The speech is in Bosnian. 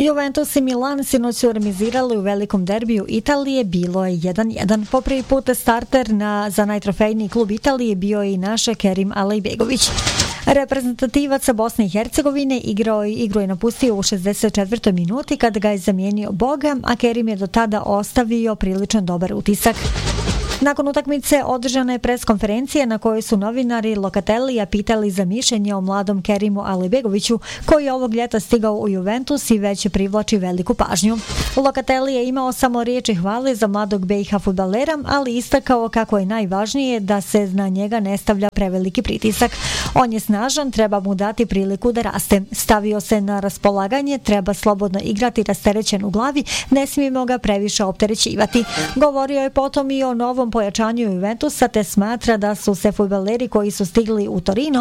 Juventus i Milan sinoć su remizirali u velikom derbiju Italije, bilo je 1-1. Po prvi put starter za najtrofejniji klub Italije bio je i naš Kerim Alejbegović. Reprezentativac Bosne i Hercegovine igru je napustio u 64. minuti kad ga je zamijenio Boga, a Kerim je do tada ostavio priličan dobar utisak. Nakon utakmice održana je preskonferencija na kojoj su novinari Locatellija pitali za mišljenje o mladom Kerimu Alejbegoviću, koji je ovog ljeta stigao u Juventus i već privlači veliku pažnju. Locatelli je imao samo riječi hvale za mladog BiH fudbalera, ali istakao kako je najvažnije da se na njega ne stavlja preveliki pritisak. On je snažan, treba mu dati priliku da raste. Stavio se na raspolaganje, treba slobodno igrati rasterećen u glavi, ne smijemo ga previše opterećivati. Govorio je potom i o novom pojačanju Juventusa, te smatra da su se fudbaleri koji su stigli u Torino